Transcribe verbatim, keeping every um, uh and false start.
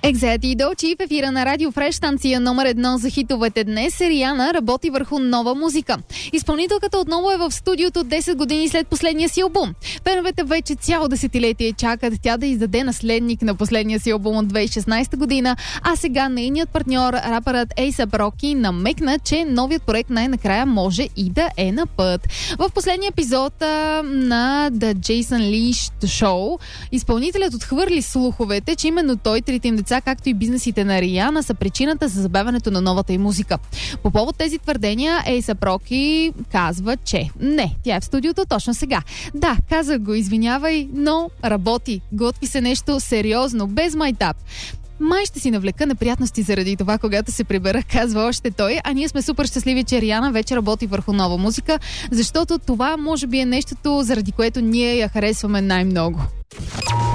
Екзет и Долчи в ефира на Радио Фреш, станция номер едно за хитовете днес. Риана работи върху нова музика. Изпълнителката отново е в студиото десет години след последния си албум. Феновете вече цяло десетилетие чакат тя да издаде наследник на последния си албум от две хиляди и шестнадесета година, а сега нейният партньор, рапърът A$ап Rocky, намекна, че новият проект най-накрая може и да е на път. В последния епизод а, на The Jason Lee Show изпълнителят отхвърли слуховете, че именно той, трите им деца, както и бизнесите на Риана, са причината за забавянето на новата й музика. По повод тези твърдения, A$ап Rocky казва, че не, тя е в студиото точно сега. Да, казах го, извинявай, но работи. Готви се нещо сериозно, без майтап. Май ще си навлека неприятности заради това, когато се прибера, казва още той, а ние сме супер щастливи, че Риана вече работи върху нова музика, защото това може би е нещото, заради което ние я харесваме най-много.